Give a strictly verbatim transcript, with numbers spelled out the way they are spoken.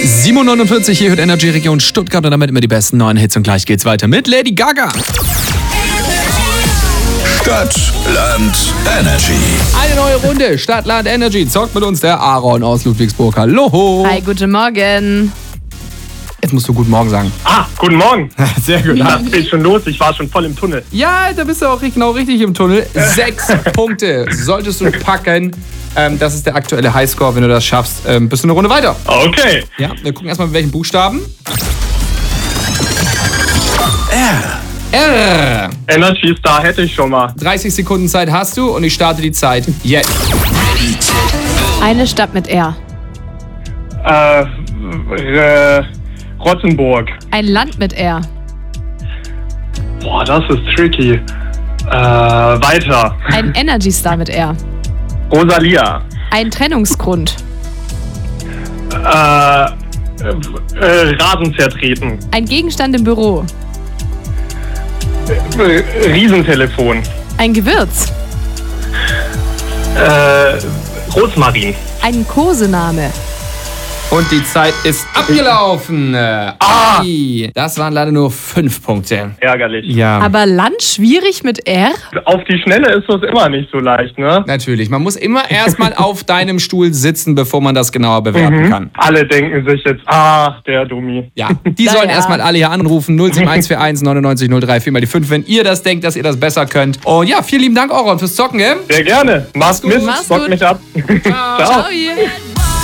sieben Uhr neunundvierzig, hier hört Energy Region Stuttgart und damit immer die besten neuen Hits. Und gleich geht's weiter mit Lady Gaga. Stadt, Land, Energy. Eine neue Runde, Stadt, Land, Energy. Zockt mit uns der Aaron aus Ludwigsburg. Hallo. Hi, guten Morgen. Jetzt musst du guten Morgen sagen. Ah, guten Morgen. Sehr gut. Ja, es geht schon los. Ich war schon voll im Tunnel. Ja, da bist du auch genau richtig im Tunnel. Sechs Punkte solltest du packen. Ähm, das ist der aktuelle Highscore. Wenn du das schaffst, ähm, bist du eine Runde weiter. Okay. Ja, wir gucken erstmal mit welchen Buchstaben. R. R. Energy Star hätte ich schon mal. dreißig Sekunden Zeit hast du und ich starte die Zeit jetzt. Eine Stadt mit R. Äh, äh Rottenburg. Ein Land mit R. Boah, das ist tricky. Äh, weiter. Ein Energy Star mit R. Rosalia. Ein Trennungsgrund. Äh, äh, äh Rasen zertreten. Ein Gegenstand im Büro. Äh, Riesentelefon. Ein Gewürz. Äh, Rosmarin. Ein Kosename. Und die Zeit ist abgelaufen. Ah! Das waren leider nur fünf Punkte. Ärgerlich. Ja. Aber Land schwierig mit R? Auf die Schnelle ist das immer nicht so leicht, ne? Natürlich. Man muss immer erstmal auf deinem Stuhl sitzen, bevor man das genauer bewerten Mhm. kann. Alle denken sich jetzt, ah, der Dummi. Ja, die Na sollen ja. erstmal alle hier anrufen. null sieben eins vier eins neunundneunzig null drei vier mal die fünf, wenn ihr das denkt, dass ihr das besser könnt. Und ja, vielen lieben Dank, Oron, fürs Zocken, gell? Sehr gerne. Mach's gut. mit. Mach's Zock gut. mich ab. Ciao. Ciao. Oh yeah.